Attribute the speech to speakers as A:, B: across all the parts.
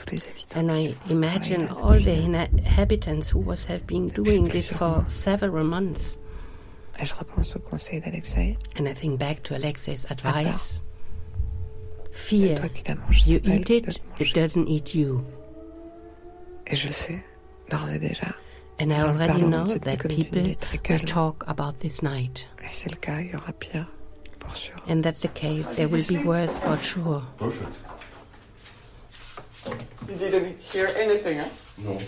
A: And I imagine all the inhabitants who have been doing this for several months.
B: Et je repense au conseil d'Alexei.
A: And I think back to Alexei's
B: Peur.
A: advice.
B: C'est
A: Fear.
B: toi qui la manges,
A: You
B: c'est pas elle
A: eat
B: qui
A: it,
B: doit te
A: it
B: manger.
A: doesn't eat you.
B: Et je sais, d'ores et déjà,
A: And I
B: gens
A: already
B: parleront
A: know
B: de cette
A: that
B: nuit comme d'une
A: people
B: nuit très
A: will
B: calme.
A: talk about this night.
B: Et c'est le cas, il y aura pire, pour sûr.
A: And that's the case. There will be worse for sure.
C: Perfect.
D: You didn't hear anything, huh?
C: No.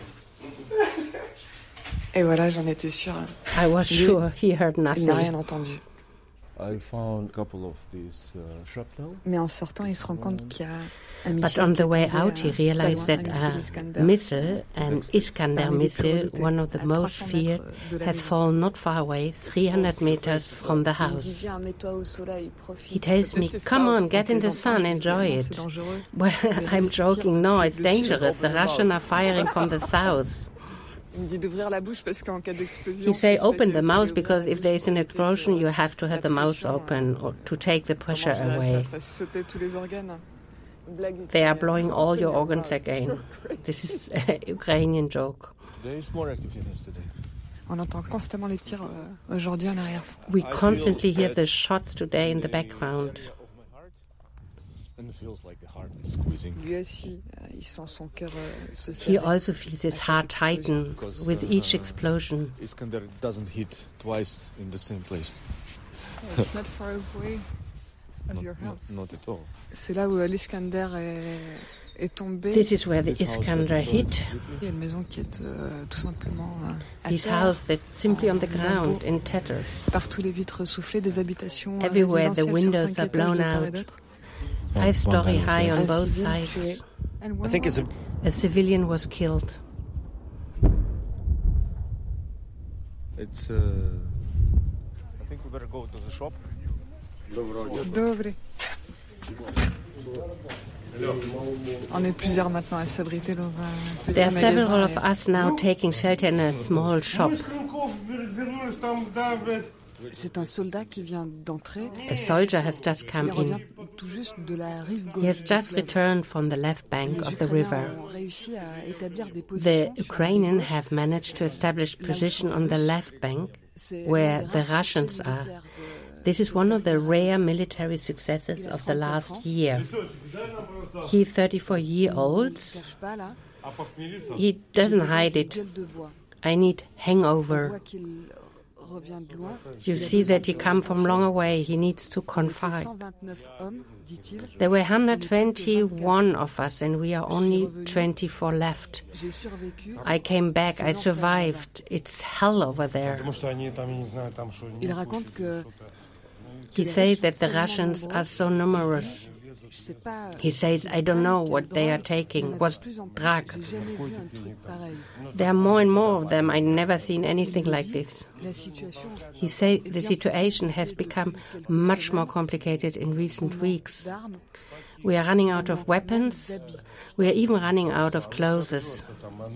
D: Et voilà, j'en étais sûre.
A: I was
D: Lui,
A: sure he heard
D: Il n'a
A: nothing.
D: rien entendu.
C: I found a couple of these shrapnel.
E: Mais en sortant, il se rend compte qu'il y a un missile.
A: But on
E: qui est
A: the way
E: tombé,
A: out, he
E: pas
A: realized
E: loin,
A: that
E: un
A: a
E: Iskander,
A: missile, an Iskander
E: parmi les plus
A: missile,
E: redoutés,
A: one of the
E: à
A: most
E: 300
A: feared,
E: mètres de la
A: has
E: maison.
A: fallen not far away, 300 meters from the
E: Il me dit,
A: house.
E: viens, mets-toi au soleil, profite.
A: He tells me,
D: This is
A: come on,
D: south,
A: get in the sun, enjoy
E: Non,
A: it.
E: c'est dangereux.
A: Well, I'm joking. No, it's dangerous. The Russians are firing from the south.
D: Il me dit d'ouvrir la bouche parce qu'en cas d'explosion...
A: He say,
D: faut pas
A: open
D: que
A: the
D: ça
A: mouth
D: lui ouvre
A: because
D: la
A: if
D: bouche
A: there is
D: pour
A: an
D: éviter
A: explosion,
D: que
A: you have to have
D: la
A: the mouth
D: pression,
A: open or to take the pressure
D: comment je dirais ça,
A: away.
D: fasse sauter tous les organes. Une blague
A: They are
D: ukrainienne.
A: blowing all your organs again. This is a Ukrainian joke.
C: There is more activities today.
E: On entend constamment les tirs aujourd'hui en arrière.
A: We
C: I feel
A: constantly hear
C: that
A: the shots today in the
C: area
A: background.
C: of my heart, and it feels like the heart is squeezing.
E: Lui aussi, il sent son cœur se
A: He
E: serrer.
A: also feels his heart tighten with each explosion.
C: Iskander doesn't hit twice in the same place.
E: It's not far away of your house.
C: Not at all.
E: C'est là où l'Iskander est tombé.
A: This is where the
C: This house got
A: Iskander
C: destroyed
A: hit.
E: Il y a une maison qui est tout simplement à
A: His
E: terre.
A: house that's simply on the ground in tatters.
E: Partout les vitres soufflées, des habitations
A: Everywhere the
E: résidentielles sur
A: windows
E: 5
A: are
E: étages
A: blown
E: de part et
A: out.
E: d'autre.
A: 5-story high on
E: Un
A: both
E: civil
A: sides.
E: tué.
C: I think it's a.
A: A civilian was killed.
C: It's. I think we better go to the shop.
E: Dobre. On est plusieurs maintenant à s'abriter dans un petit
A: There are several
E: magasin.
A: of us now taking shelter in a small shop.
E: C'est un soldat qui vient d'entrer.
A: A soldier has just come
E: Il revient
A: in.
E: tout juste de la rive gauche.
A: He has
E: du
A: just
E: fleuve.
A: returned from the left bank
E: Les
A: of the
E: Ukrainiens
A: river.
E: ont réussi à établir des
A: The
E: positions sur
A: Ukrainians
E: la rive gauche.
A: have managed to establish position on the left bank
E: C'est
A: where
E: l'un des
A: the
E: rares
A: Russians
E: succès
A: are.
E: militaires
A: This is one of the rare military successes of the last year. He's 34-year-old.
E: Il se cache pas là.
A: He doesn't hide
E: Il
A: it.
E: gueule de bois.
A: I need
E: On
A: hangover.
E: voit qu'il revient de loin.
A: You see that he come from long away. He needs to
E: Il était
A: confide.
E: 129 hommes, dit-il.
A: There were 121 of us and we are only 24 left.
E: J'ai survécu.
A: I came back. I survived. It's hell over there.
E: Il raconte que
A: He says that the Russians are so numerous.
E: je sais pas.
A: He says, I don't know what they are
E: Il y
A: taking.
E: en a de
A: Was
E: plus en plus.
A: drug.
E: J'ai jamais vu un truc pareil.
A: There are more and more of them. I never seen anything like this.
E: La situation
A: He said the situation has become much more complicated in recent weeks.
E: d'armes.
A: We are running out of weapons. We are even running out of clothes.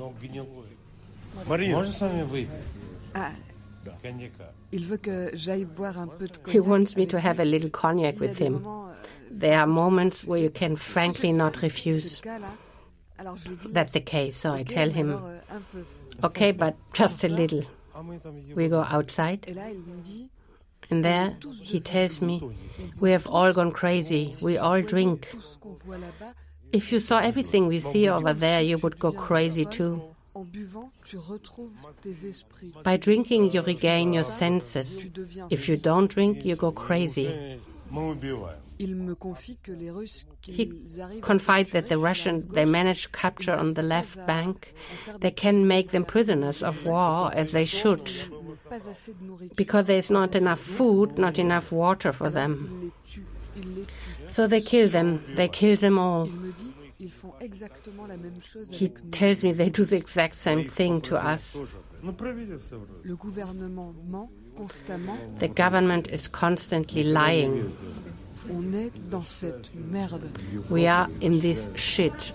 E: Il veut que j'aille boire un peu de
A: He
E: cognac.
A: wants me to have a little cognac
E: Il y a
A: with
E: des
A: him.
E: moments,
A: There are moments where you can
E: c'est
A: frankly not
E: c'est
A: refuse.
E: le cas, là. Alors je lui dis,
A: That's the case, so I
E: ok,
A: tell
E: mais
A: him,
E: alors, un peu.
A: okay, but just a little. We go outside,
E: Et là, il me dit,
A: and there he tells me, we have all gone crazy. We all drink.
E: tout ce qu'on voit là-bas,
A: If you saw everything we see over there, you would go crazy too.
E: en buvant, tu retrouves tes esprits.
A: By drinking, you regain your senses.
E: Tu deviens
A: If you don't drink, you go crazy.
E: Il me confie que les Russes
A: He
E: qu'ils arrivent à
A: confides that the
E: capturer
A: Russians,
E: sur la
A: they
E: rive
A: manage to capture on the left bank. They can make them prisoners of war as they should,
E: gauche, pas assez de nourriture.
A: because there's not enough food, not enough water for them.
E: Il les tue.
A: So they kill them all.
E: Il me dit, ils font exactement la même chose
A: He
E: avec nous.
A: tells me they do the exact same thing to us.
E: Le gouvernement ment constamment.
A: The government is constantly lying.
E: On est dans cette merde.
A: We are in this shit.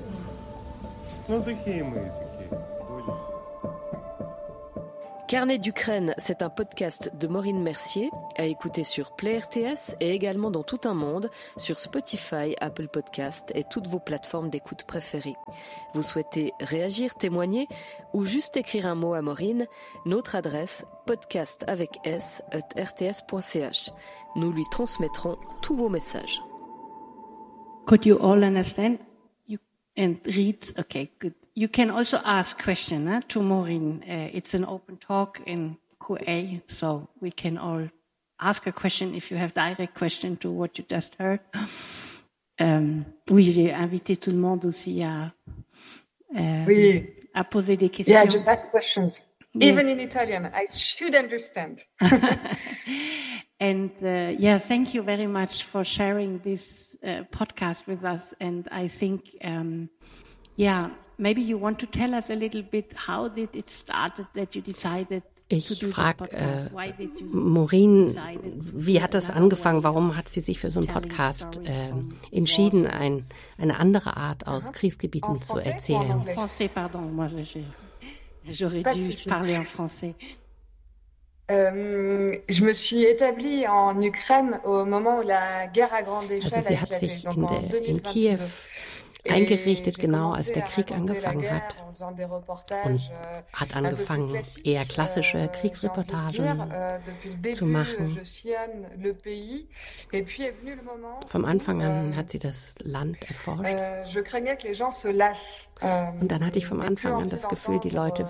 F: Carnet d'Ukraine, c'est un podcast de Maureen Mercier, à écouter sur Play RTS et également dans tout un monde, sur Spotify, Apple Podcast et toutes vos plateformes d'écoute préférées. Vous souhaitez réagir, témoigner ou juste écrire un mot à Maureen? Notre adresse podcast@rts.ch. Nous lui transmettrons tous vos messages.
A: Could you all understand? You and read? Okay, good. You can also ask questions to Maureen. It's an open talk in QA, so we can all ask a question if you have direct question to what you just heard. Oui, j'ai invité tout le monde aussi à poser des questions.
G: Yeah, just ask questions.
A: Yes.
G: Even in Italian, I should understand.
A: And thank you very much for sharing this podcast with us. And I think, maybe you want to tell us a little bit, how did it start that you decided to do this podcast? Why did you
H: Maureen, wie hat das angefangen? Warum hat sie sich für so einen Podcast entschieden, eine andere Art aus Kriegsgebieten zu erzählen?
A: Français, pardon, moi j'aurais dû parler en français.
G: Je me suis établie en Ukraine au moment où la guerre à grande échelle
H: Also sie hat sich in Kiew eingerichtet, genau als der Krieg angefangen hat, und hat angefangen, eher klassische Kriegsreportagen zu machen. Vom Anfang an hat sie das Land erforscht. Und dann hatte ich vom Anfang an das Gefühl, die Leute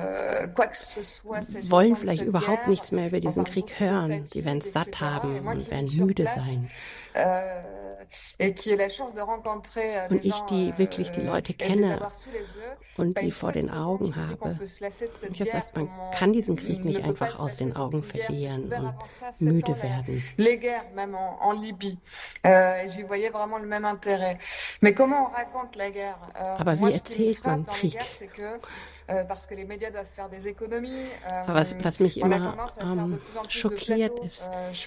H: wollen vielleicht überhaupt nichts mehr über diesen Krieg hören. Die werden es satt haben und werden müde sein. Und ich, die wirklich die Leute kenne und sie vor den Augen habe. Ich habe gesagt, man kann diesen Krieg nicht einfach aus den Augen verlieren und müde werden. Aber wie erzählt man Krieg? Was mich immer schockiert ist,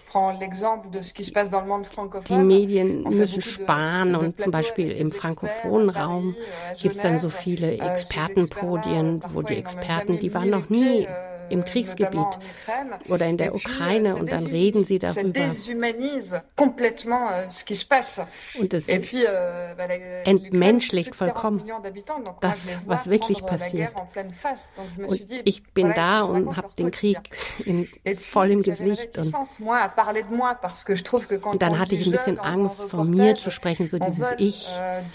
H: die Medien müssen sparen, und zum Beispiel im frankophonen Raum gibt es dann so viele Expertenpodien, wo die Experten, die waren noch nie im Kriegsgebiet oder in der Ukraine, und dann reden sie darüber. Und es entmenschlicht vollkommen das, was wirklich passiert. Und ich bin da und habe den Krieg voll im Gesicht. Und dann hatte ich ein bisschen Angst, von mir zu sprechen, so dieses Ich.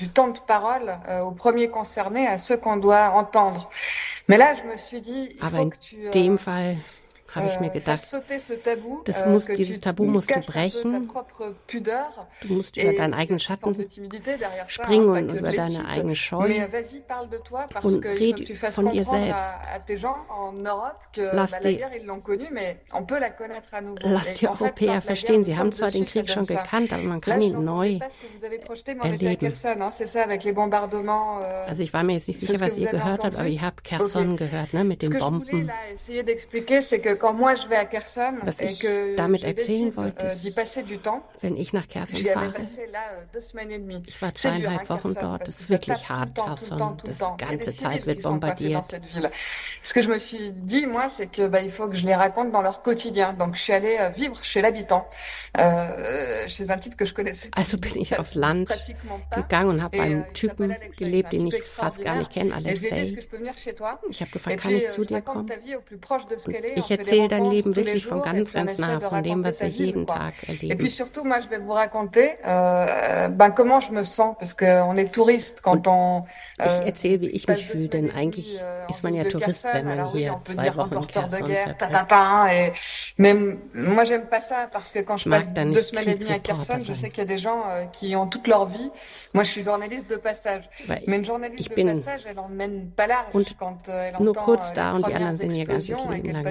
H: Aber in dem Fall habe ich mir gedacht, dieses Tabu musst du brechen. Du musst über deinen eigenen Schatten springen und über deine eigene Scheu und red von dir selbst. Lass die Europäer verstehen, sie haben zwar den Krieg schon gekannt, aber man kann ihn neu erleben. Also ich war mir jetzt nicht sicher, was ihr gehört habt, aber ich habe Kherson gehört, ne, mit den Bomben. Was ich damit erzählen wollte, ist, wenn ich nach Kherson fahre, ich war 2,5 Wochen dort, das ist wirklich hart, Kherson, die ganze Zeit wird bombardiert.
G: Ce que je me suis dit, moi, c'est que il faut que je les raconte dans leur quotidien. Donc je suis allée vivre chez l'habitant, chez un type que je connaissais.
H: Also bin ich aufs Land gegangen und habe bei einem Typen gelebt, den ich fast gar nicht kenne, Alexei. Ich habe gefragt, kann ich zu dir kommen? Und ich erzähle dein Leben wirklich von ganz, ganz nah, von dem, was wir jeden Tag erleben.
G: Et puis surtout, moi, je vais vous raconter comment je me sens, parce qu'on est touriste quand on.
H: Ich erzähle, wie ich mich fühle, denn eigentlich ist man ja Tourist, wenn man hier 2 Wochen in Kherson verbringt.
G: Mais moi, j'aime pas ça, parce que quand je passe 2 semaines et demie à Kherson, je sais qu'il y a des gens qui ont toute leur vie. Moi, je suis journaliste de passage. Mais une journaliste de passage, elle emmène pas large quand elle entend
H: nur kurz da und die anderen sind ihr ganzes Leben lang dort.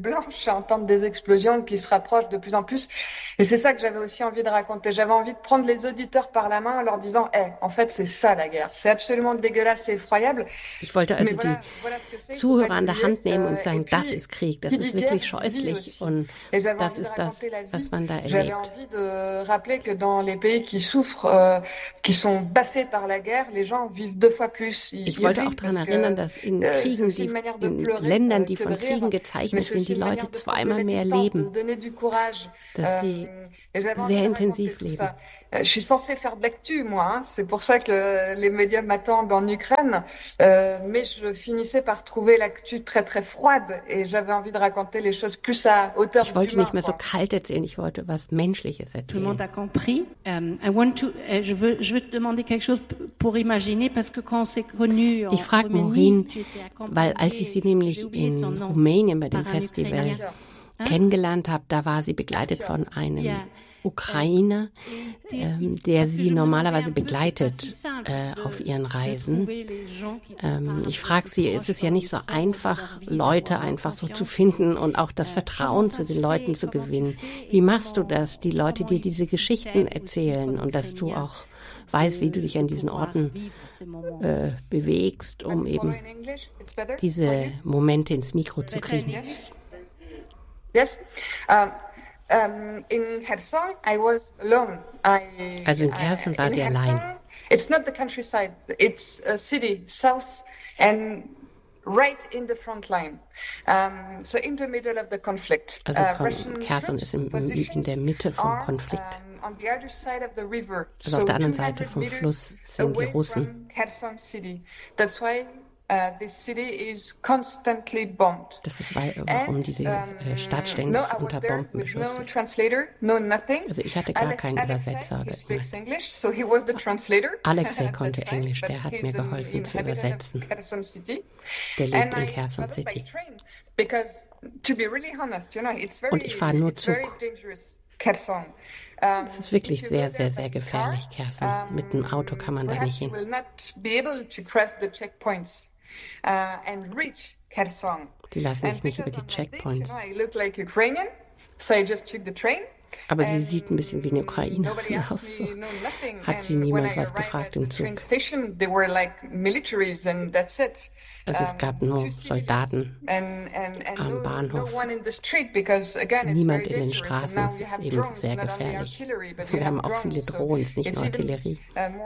G: blanches, à entendre des explosions qui se rapprochent de plus en plus. Et c'est ça que j'avais aussi envie de raconter. J'avais envie de prendre les auditeurs par la main en leur disant, en fait, c'est ça la guerre. C'est absolument dégueulasse, c'est effroyable.
H: Ich wollte also die Zuhörer an der Hand nehmen und sagen, das ist Krieg, das ist wirklich scheußlich und das ist das, was man da erlebt.
G: J'avais envie de rappeler que dans les pays qui souffrent, qui sont baffés par la guerre, les gens vivent 2 fois plus.
H: Ich wollte auch daran erinnern, dass in Kriegen, in Ländern, die von Kriegen gezeichnet sind, die Leute 2-mal mehr leben, dass sie sehr intensiv leben.
G: Je suis censée faire de l'actu, moi. C'est pour ça que les médias m'attendent en Ukraine. Mais je finissais par trouver l'actu très, très froide. Et j'avais envie de raconter les choses plus à hauteur d'humain.
H: Ich wollte nicht mehr so kalt erzählen. Ich wollte was Menschliches erzählen.
A: Tout le monde a compris. Je veux te demander quelque chose pour imaginer, parce que quand c'est connu en
H: Ich frage Maureen, weil als ich sie nämlich in Rumänien bei dem Festival kennengelernt habe, da war sie begleitet von einem Ukrainer, der sie normalerweise begleitet auf ihren Reisen. Ich frage sie, ist es ja nicht so einfach, Leute einfach so zu finden und auch das Vertrauen zu den Leuten zu gewinnen. Wie machst du das, die Leute dir diese Geschichten erzählen und dass du auch weißt, wie du dich an diesen Orten bewegst, um eben diese Momente ins Mikro zu kriegen?
G: Yes. In Kherson, I was alone.
H: Also in Kherson war sie allein.
G: It's not the countryside. It's a city, south and right in the front line. So in the middle of the conflict.
H: Also Kherson ist in der Mitte vom Konflikt.
G: On the other side of the river.
H: Also auf der anderen Seite vom Fluss sind die Russen.
G: Kherson City. That's why this city is constantly bombed.
H: Das ist, warum diese Stadt ständig unter Bombenbeschuss ist. Also ich hatte gar keinen Übersetzer oder irgendwas. Alexei konnte Englisch, der hat mir geholfen zu übersetzen. Der lebt in Kherson City. Und ich fahre nur Zug. Es ist wirklich sehr, sehr, sehr gefährlich, Kherson. Mit dem Auto kann man da nicht hin. Die lassen mich nicht über die Checkpoints. Aber sie sieht ein bisschen wie eine Ukrainerin aus. So. Hat sie niemand was gefragt im Zug. Also es gab nur Soldaten am Bahnhof. Niemand in den Straßen. Es ist eben sehr gefährlich. Wir haben auch viele Drohnen, nicht nur Artillerie.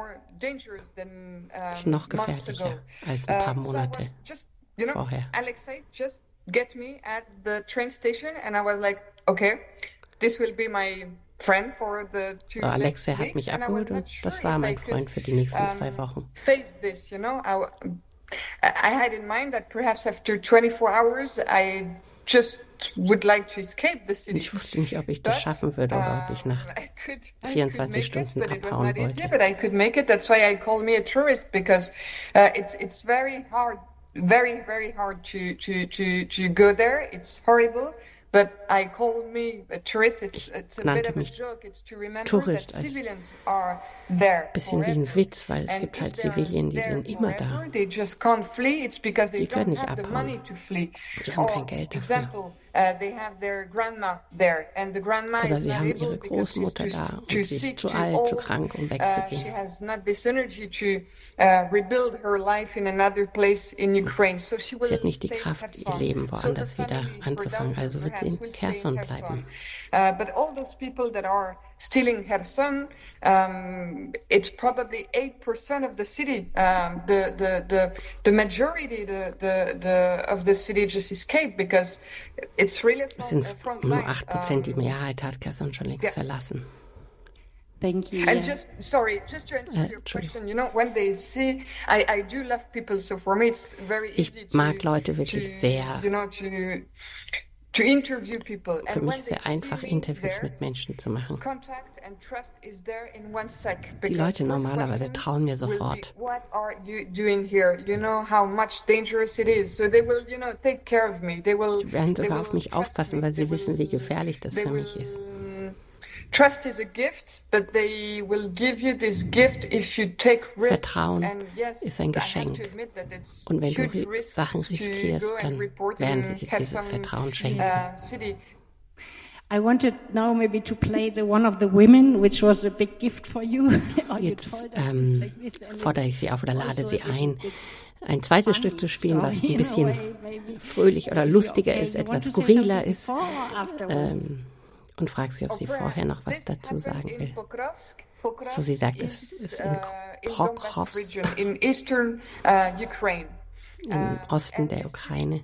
H: Es ist noch gefährlicher als ein paar Monate vorher.
G: Get me at the train station and I was like, okay, this will be my friend for the 2
H: so, Alexei hat mich abgeholt und das war mein Freund für die nächsten 2 Wochen.
G: Face this, you know. I had in mind that perhaps after 24 hours I just would like to escape the city.
H: Ich wusste nicht, ob ich das schaffen würde oder ob ich nach 24 Stunden abhauen wollte.
G: But I could make it. That's why I call me a tourist, because it's very hard. Very, very hard to go there. It's horrible, but I call me a tourist. It's a bit of a joke. It's to remember that civilians are there.
H: Bisschen wie ein Witz, weil es gibt halt Zivilien, die sind immer da.
G: They just can't flee. It's because they
H: können
G: don't
H: nicht
G: have the money
H: abhauen.
G: to flee.
H: Die haben kein Geld dafür.
G: They have their grandma there, and the grandma
H: Oder
G: is
H: sie
G: not
H: haben
G: able
H: ihre
G: because
H: Großmutter
G: she's
H: da
G: too
H: und sie
G: sick,
H: ist zu
G: too
H: alt, zu
G: old.
H: krank, um
G: She
H: wegzugehen.
G: has not this energy to rebuild her life in another place in Ukraine. So she will
H: Sie hat nicht die
G: stay in
H: Kraft, ihr
G: Kherson.
H: Leben
G: So
H: woanders
G: the
H: wieder
G: family,
H: anzufangen. Also wird sie in
G: will stay in
H: Kherson
G: Kherson.
H: bleiben.
G: But all those people that are still in Kherson, it's probably 8% of the city. The majority of the city just escaped because it's really
H: Es sind
G: front
H: nur
G: line.
H: 8%, die Mehrheit hat Kherson schon längst verlassen.
A: Thank you.
G: And just to answer your question, you know, when they see, I do love people, so for me it's very easy
H: Ich mag Leute wirklich sehr.
G: you know, to interview people.
H: Für
G: And
H: mich
G: when
H: ist es sehr
G: they
H: einfach,
G: see me
H: Interviews
G: there,
H: mit Menschen zu machen.
G: contact and trust is there in one sec.
H: Die
G: Because
H: Leute
G: first
H: normalerweise
G: question
H: trauen mir
G: will be,
H: sofort.
G: what are you doing here? You know how much dangerous it is. So they will, you know, take care of me. They will.
H: Sie werden
G: they
H: sogar
G: will
H: auf mich
G: trust
H: aufpassen,
G: me.
H: weil sie
G: They
H: wissen, wie
G: will-
H: gefährlich das
G: they
H: für mich
G: will,
H: ist.
G: Trust is a gift, but they will give you this gift if you take risks.
H: Vertrauen ist ein Geschenk. Und wenn du Sachen riskierst, dann werden sie dir dieses Vertrauen schenken.
A: I wanted now maybe to play one of the women, which was a big gift for you.
H: Jetzt fordere ich sie auf oder lade sie ein zweites Stück zu spielen, was ein bisschen fröhlich oder lustiger ist, etwas skurriler ist. Und frage sie, ob sie vorher noch was dazu sagen will. So, sie sagt, es ist in Pokrovsk,
G: im
H: Osten der Ukraine.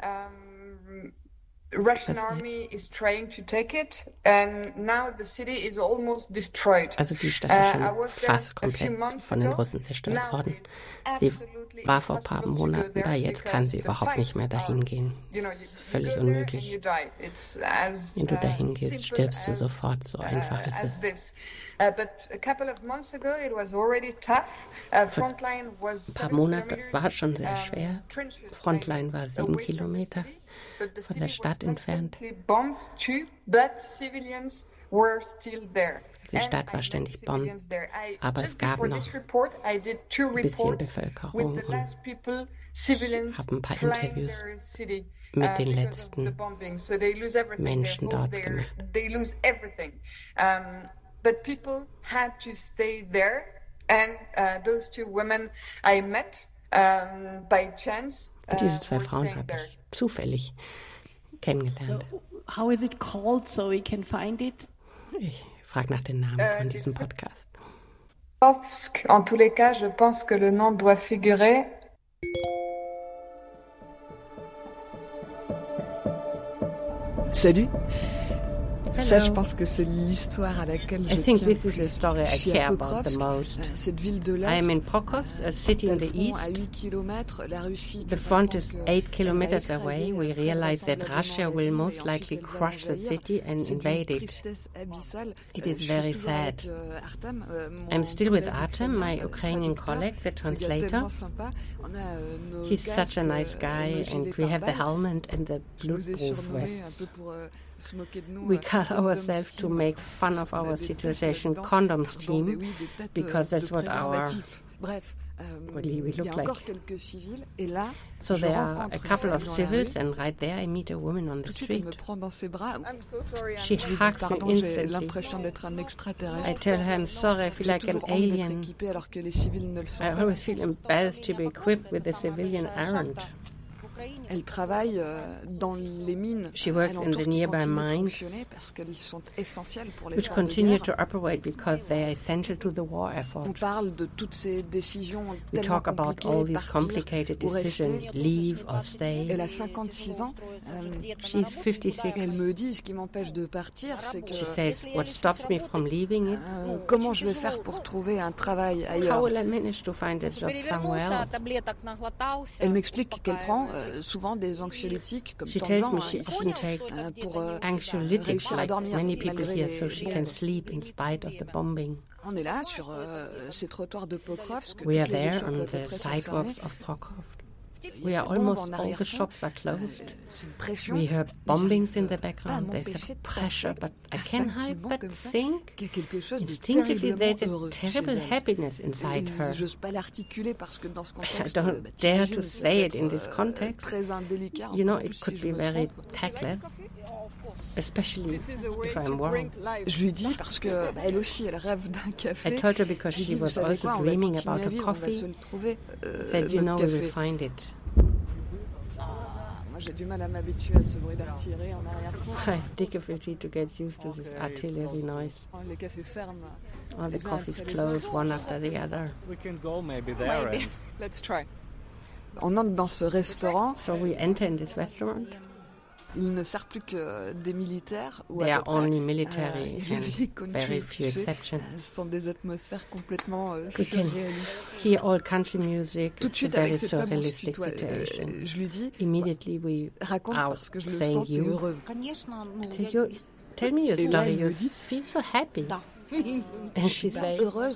G: Russian army is trying to take it, and now the city is almost destroyed.
H: Also die Stadt ist schon fast komplett von den Russen zerstört worden. Sie war vor ein paar Monaten da, jetzt kann sie überhaupt nicht mehr dahin gehen. Das ist völlig unmöglich. Wenn du dahin gehst, stirbst du sofort, so einfach ist es.
G: But a couple of months ago it was already tough. Frontline was
H: ein paar Monate war es schon sehr schwer. Frontline war 7 Kilometer von der Stadt entfernt. Die Stadt war ständig bombt, aber es gab noch ein bisschen Bevölkerung und ich habe ein paar Interviews mit den letzten Menschen dort gemacht.
G: But people had to stay there, and those two women I met by chance.
H: Und diese zwei Frauen habe ich zufällig kennengelernt.
A: So, how is it called, so we can find it?
H: Ich frage nach dem Namen von diesem Podcast.
G: En tous les cas, je pense que le nom doit figurer.
E: Salut. Ça, je pense que c'est l'histoire à laquelle je tiens le plus. Je suis à Pokrovsk, cette ville de l'Est.
H: I am in Pokrovsk, a city in the east. The front is 8 kilometers away. We realize that Russia will most likely crush the city and invade it. It is very sad. I'm still with Artem, my Ukrainian colleague, the translator. He's such a nice guy, and we have the helmet and the bulletproof vests. We call ourselves to make fun of our situation condoms team because that's what we look like. So there are a couple of civils, and right there I meet a woman on the street. She hugs me instantly. I tell her I'm sorry, I feel like an alien. I always feel embarrassed to be equipped with a civilian errand.
E: Elle travaille dans les mines.
H: She works in the nearby mines, which continue to operate because they are essential to the war effort. We talk about all these complicated decisions, leave or stay.
E: Elle a 56 ans.
H: She's 56.
E: Elle me dit ce qui m'empêche de partir, c'est que
H: she says what stops me from leaving is
E: comment je vais faire pour trouver un travail ailleurs.
H: How will I manage to find a job somewhere else?
E: Elle m'explique qu'elle prend souvent des anxiolytiques comme
H: she tells me she
E: ici,
H: often takes
E: pour
H: anxiolytics like many people here so she can sleep in spite of the bombing.
E: On est là sur ces trottoirs de Pokrovsk.
H: We are there on the sidewalks of Pokrovsk. We are almost all the shops are closed. We hear bombings in the background. There's a pressure, but I can't help but think instinctively there's a terrible happiness inside her. I don't dare to say it in this context. You know, it could be very tactless. Especially if I'm wrong.
E: Je lui dis parce que elle aussi elle rêve d'un café.
H: I told her because she was also dreaming about a coffee. Said, you know, we will find it.
E: Moi j'ai du mal à m'habituer à ce bruit d'artillerie en arrière-fond.
H: I have difficulty to get used to this artillery noise.
E: Les cafés ferment.
H: All the coffees close one after the other.
C: We can go maybe there.
E: Maybe. Let's try. On entre dans ce restaurant.
H: So we enter in this restaurant.
E: Il ne sert plus que des militaires.
H: There are only military and very few exceptions.
E: Ce sont des atmosphères complètement
H: we can hear all country music.
E: Tout de suite
H: very
E: avec cette femme
H: surrealistic situation.
E: Je lui dis,
H: immediately we
E: raconte
H: out
E: parce que je le
H: saying
E: sens, t'es
H: you.
E: heureuse.
H: Tell me your story. You feel so happy. And she says,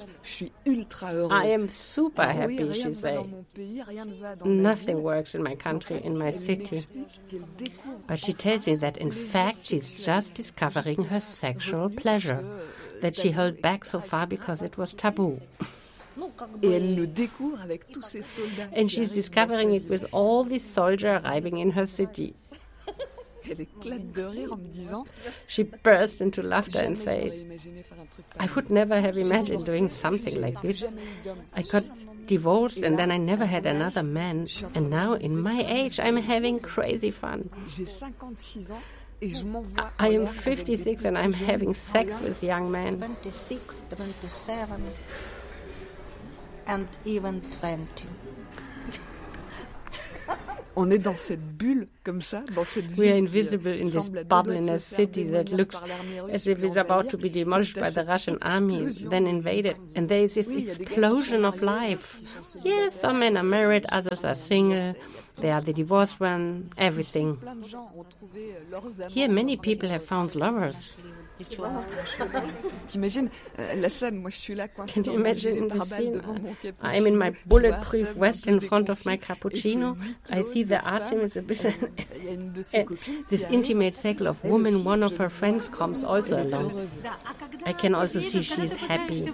H: I am super happy, she says. Nothing works in my country, in my city. But she tells me that in fact she's just discovering her sexual pleasure, that she held back so far because it was taboo. And she's discovering it with all these soldiers arriving in her city. She burst into laughter and says, I would never have imagined doing something like this. I got divorced and then I never had another man. And now in my age I'm having crazy fun. I am 56 and I'm having sex with young men.
I: 26, 27 and even 20.
E: On est dans cette bulle comme ça, dans cette ville.
H: We are invisible in this bubble in a city that looks as if it's about to be demolished by the Russian army, then invaded. And there is this explosion of life. Yes, some men are married, others are single. They are the divorced one, everything. Here many people have found lovers.
E: T'imagines la scène, moi je suis là coincée dans
H: the scene? I'm in my bulletproof vest in front of my cappuccino. I see the Artemis abyss. This intimate circle of women, one of her friends comes also along. I can also see she's happy.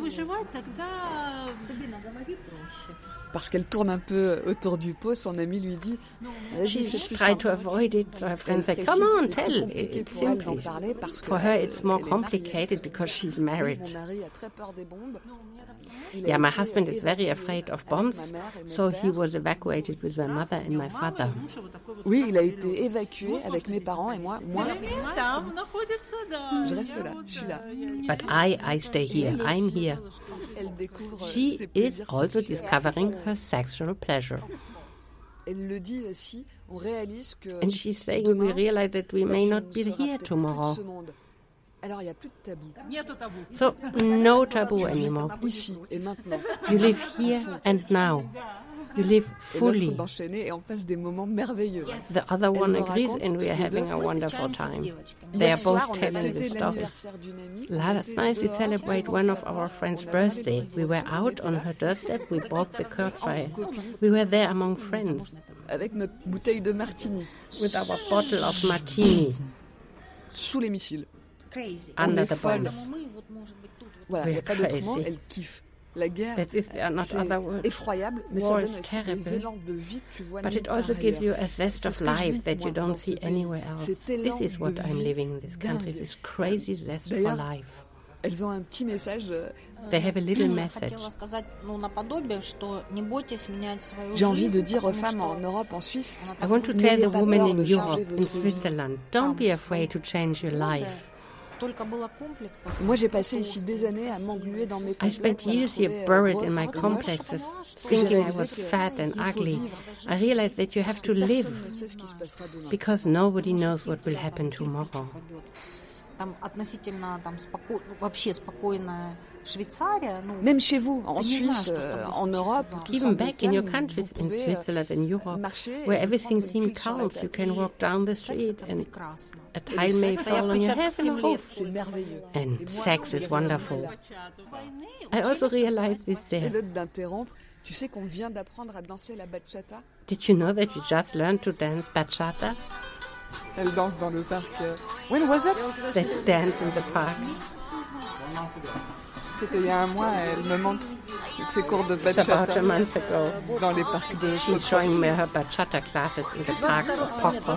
E: Parce qu'elle tourne un peu autour du pot, son ami lui dit
H: she tried to avoid it, so her friend said, come on, tell. It's simple. For her it's more complicated because she's married. Yeah, my husband is very afraid of bombs, so he was evacuated with my mother and my father.
E: Oui, il a été évacué avec mes parents et moi, je reste là, je suis là.
H: But I stay here, I'm here. She is also discovering her sexual pleasure.
E: And
H: she's saying we realize that we may not be here tomorrow. So, no taboo anymore. You live here and now. You live fully. The other one agrees and we are having a wonderful time. They are both telling the story. Last night we celebrated one of our friends' birthday. We were out on her doorstep, we bought the campfire. We were there among friends. With our bottle of martini.
E: Sous les missiles.
H: Under the bombs.
E: We're crazy. La guerre, effroyable, mais ça donne aussi des élans de vie que tu vois.
H: But it also gives you a zest of life that you don't see anywhere else. This is what I'm living in this country, this crazy zest for life.
E: Elles ont un petit message.
H: They have a little message.
E: J'ai envie de dire aux femmes en Europe, en Suisse,
H: I want to tell the women in Europe, in Switzerland, don't be afraid to change your life.
E: Moi, j'ai passé ici des années à m'engluer dans mes complexes.
H: I spent years here buried in my complexes, thinking I was fat and ugly. I realized that you have to live, because nobody knows what will happen tomorrow.
E: Même chez vous, en Suisse, en Europe,
H: even back in your countries, in Switzerland and Europe, where everything seems calm, you can walk down the street and a tile may fall on your head and a roof. And sex is wonderful. I also realized this there.
E: Tu sais qu'on vient d'apprendre à danser la bachata?
H: Did you know that you just learned to dance bachata?
D: Elle danse dans le parc. When was it?
H: They dance in the park.
D: C'était il y a un mois, elle me montre ses cours de bachata
H: about a month ago.
D: Dans les parcs de
H: She's showing me her bachata classes in the parks of Pokros.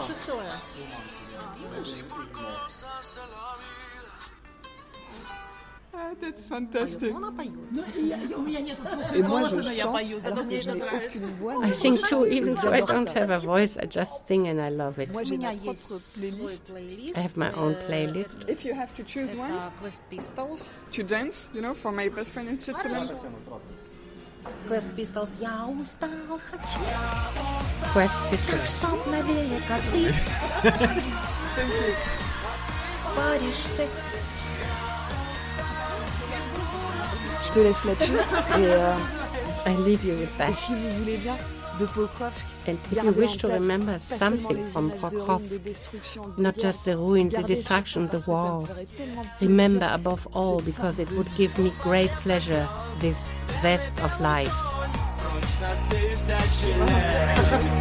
D: That's fantastic.
E: Et moi, je chante alors que je n'ai aucune voix.
H: I sing too, even though I don't have a voice. I just sing and I love it.
E: Moi, j'ai ma propre playlist.
H: I have my own playlist.
D: If you have to choose one to dance, you know, for my best friend in Switzerland.
I: Quest Pistols, я устал, хочу.
H: Quest Pistols.
I: Чтоб навеки коты. Париж, секс.
E: Je te laisse là-dessus et
H: I leave you with
E: Et
H: that.
E: si vous voulez bien, de Pokrovsk,
H: And if you wish to remember something from Pokrovsk, not just the ruins, the destruction, the war, remember above all, because it would give me great pleasure, this zest of life.